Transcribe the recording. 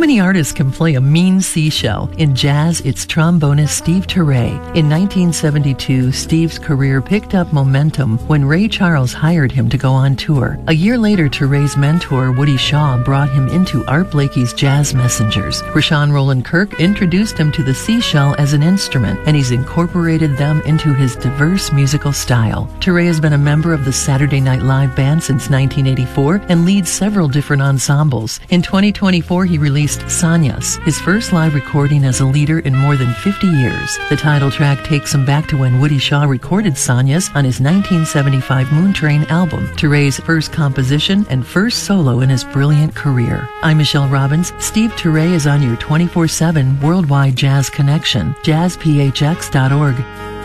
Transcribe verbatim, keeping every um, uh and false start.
many artists can play a mean seashell? In jazz, it's trombonist Steve Turre. In nineteen seventy-two, Steve's career picked up momentum when Ray Charles hired him to go on tour. A year later, Turre's mentor, Woody Shaw, brought him into Art Blakey's Jazz Messengers. Rashawn Roland Kirk introduced him to the seashell as an instrument, and he's incorporated them into his diverse musical style. Turre has been a member of the Saturday Night Live band since nineteen eighty-four and leads several different ensembles. In twenty twenty-four, he released Sanyas, his first live recording as a leader in more than fifty years. The title track takes him back to when Woody Shaw recorded Sanyas on his nineteen seventy-five Moon Train album, Turre's first composition and first solo in his brilliant career. I'm Michelle Robbins. Steve Turre is on your twenty-four seven worldwide jazz connection, jazz p h x dot org.